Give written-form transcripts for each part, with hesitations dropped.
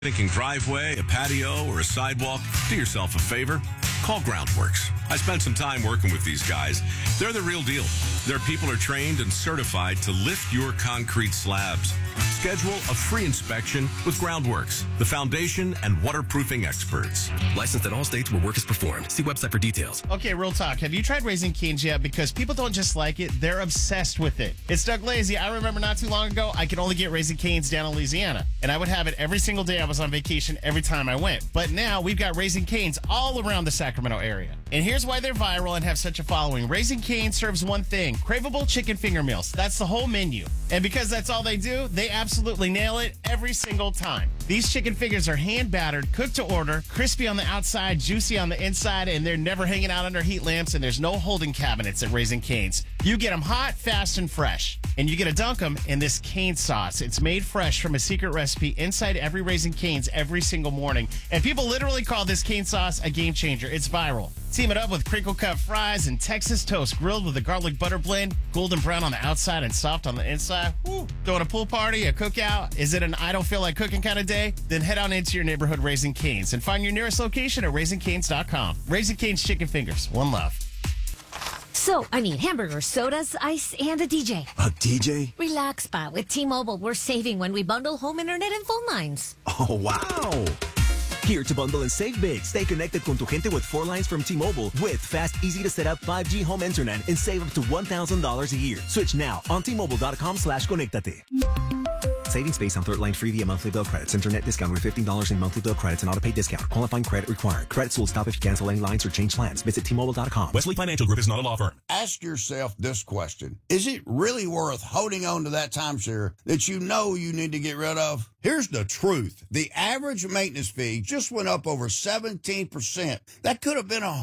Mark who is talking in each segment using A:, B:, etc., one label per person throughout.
A: Thinking driveway, a patio, or a sidewalk? Do yourself a favor. Call Groundworks. I spent some time working with these guys. They're the real deal. Their people are trained and certified to lift your concrete slabs. Schedule a free inspection with Groundworks, the foundation and waterproofing experts.
B: Licensed in all states where work is performed. See website for details.
C: Okay, real talk. Have you tried Raising Cane's yet? Because people don't just like it, they're obsessed with it. It's Doug Lazy. I remember not too long ago, I could only get Raising Cane's down in Louisiana. And I would have it every single day I was on vacation, every time I went. But now we've got Raising Cane's all around the Sacramento area. And here's why they're viral and have such a following. Raising Cane serves one thing, craveable chicken finger meals. That's the whole menu. And because that's all they do, they absolutely nail it every single time. These chicken fingers are hand battered, cooked to order, crispy on the outside, juicy on the inside, and they're never hanging out under heat lamps, and there's no holding cabinets at Raising Cane's. You get them hot, fast, and fresh. And you get to dunk them in this cane sauce. It's made fresh from a secret recipe inside every Raising Cane's every single morning. And people literally call this cane sauce a game changer. It's viral. Team it up with crinkle cut fries and Texas toast grilled with a garlic butter blend, golden brown on the outside and soft on the inside. Woo. Throwing a pool party, a cookout? Is it an I don't feel like cooking kind of day? Then head on into your neighborhood Raising Cane's and find your nearest location at raisingcanes.com. Raising Cane's Chicken Fingers. One love.
D: So, hamburgers, sodas, ice, and a DJ.
E: A DJ?
D: Relax, Pa. With T-Mobile, we're saving when we bundle home internet and phone lines.
E: Oh, wow. Here to bundle and save big. Stay connected con tu gente with 4 lines from T-Mobile with fast, easy to set up 5G home internet and save up to $1,000 a year. Switch now on T-Mobile.com/conectate. Savings based on 3rd line free via monthly bill credits. Internet discount with $15 in monthly bill credits and auto-pay discount. Qualifying credit required. Credits will stop if you cancel any lines or change plans. Visit T-Mobile.com.
F: Wesley Financial Group is not a law firm.
G: Ask yourself this question. Is it really worth holding on to that timeshare that you know you need to get rid of? Here's the truth. The average maintenance fee just went up over 17%. That could have been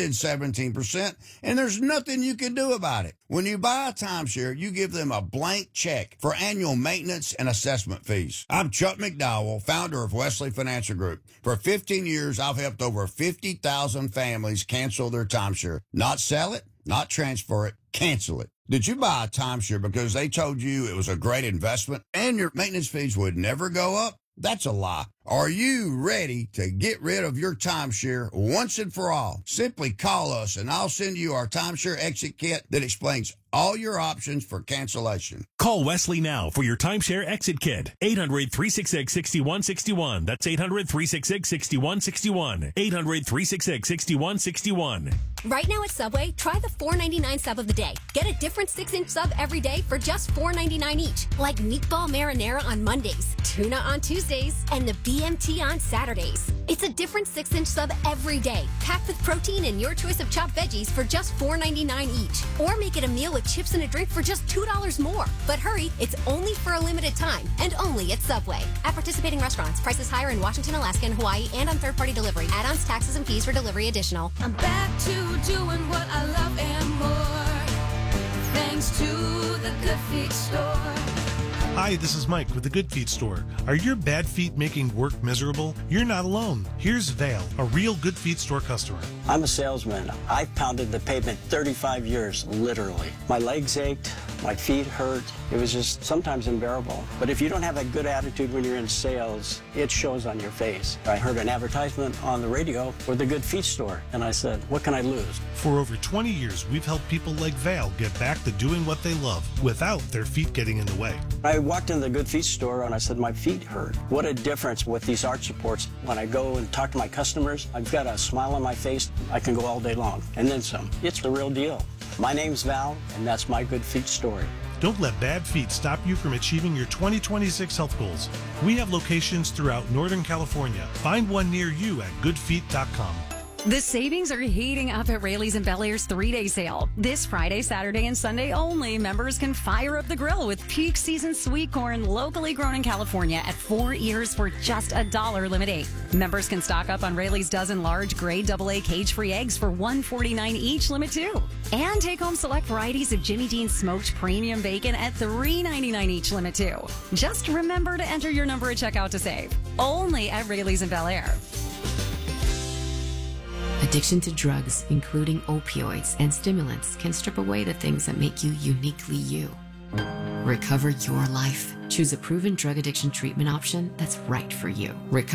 G: 117%, and there's nothing you can do about it. When you buy a timeshare, you give them a blank check for annual maintenance and assessment fees. I'm Chuck McDowell, founder of Wesley Financial Group. For 15 years, I've helped over 50,000 families cancel their timeshare. Not sell it, not transfer it, cancel it. Did you buy a timeshare because they told you it was a great investment and your maintenance fees would never go up? That's a lie. Are you ready to get rid of your timeshare once and for all? Simply call us and I'll send you our timeshare exit kit that explains all your options for cancellation.
F: Call Wesley now for your timeshare exit kit. 800-366-6161. That's 800-366-6161. 800-366-6161.
H: Right now at Subway, try the $4.99 sub of the day. Get a different 6-inch sub every day for just $4.99 each. Like meatball marinara on Mondays, tuna on Tuesdays, and the BMT on Saturdays. It's a different 6-inch sub every day, packed with protein and your choice of chopped veggies for just $4.99 each. Or make it a meal with chips and a drink for just $2 more. But hurry, it's only for a limited time and only at Subway. At participating restaurants, prices higher in Washington, Alaska, and Hawaii, and on third-party delivery. Add-ons, taxes, and fees for delivery additional.
I: I'm back to doing what I love and more, thanks to the Good Feet Store.
J: Hi, this is Mike with the Good Feet Store. Are your bad feet making work miserable? You're not alone. Here's Vale, a real Good Feet Store customer.
K: I'm a salesman. I've pounded the pavement 35 years, literally. My legs ached, my feet hurt. It was just sometimes unbearable. But if you don't have a good attitude when you're in sales, it shows on your face. I heard an advertisement on the radio for the Good Feet Store, and I said, what can I lose?
J: For over 20 years, we've helped people like Vale get back to doing what they love without their feet getting in the way.
K: I walked in the Good Feet Store and I said, my feet hurt. What a difference with these arch supports. When I go and talk to my customers, I've got a smile on my face. I can go all day long, and then some. It's the real deal. My name's Val, and that's my Good Feet story.
J: Don't let bad feet stop you from achieving your 2026 health goals. We have locations throughout Northern California. Find one near you at goodfeet.com.
L: The savings are heating up at Raley's and Bel Air's 3-day sale. This Friday, Saturday, and Sunday only, members can fire up the grill with peak season sweet corn locally grown in California at 4 ears for just $1 limit 8. Members can stock up on Raley's dozen large grade AA cage-free eggs for $1.49 each limit 2. And take home select varieties of Jimmy Dean's smoked premium bacon at $3.99 each limit 2. Just remember to enter your number at checkout to save. Only at Raley's and Bel Air.
M: Addiction to drugs, including opioids and stimulants, can strip away the things that make you uniquely you. Recover your life. Choose a proven drug addiction treatment option that's right for you. Recover